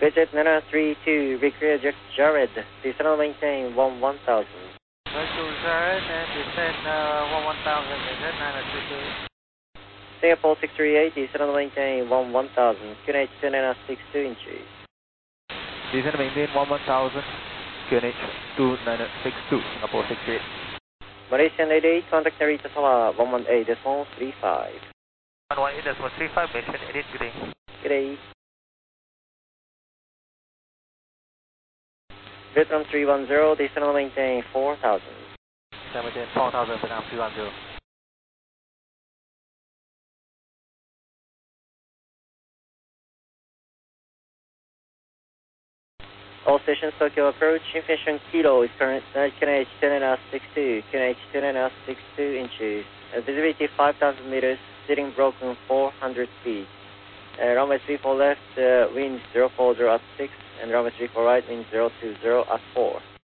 Visit 932, recreate Jared, descend maintain 1000. Jared, and descend 1000, visit 932. Singapore 638, descend maintain 1000, QNH 2962 inches. Descend maintain 1000, QNH 2962, Singapore 638. Malaysian 88, contact Narita Tower 118.35. 118.35, mission 88, good day. Good day. Vietnam 310, descend maintain 4000. Maintain 4000, Vietnam 310. All stations Tokyo approach, information Kilo is current, QNH 10.62, QNH 10.62 inches, visibility 5000 meters, steering broken 400 feet. Runway 34 left, wind 040 at 6, and runway 34 right, wind 020 at 4.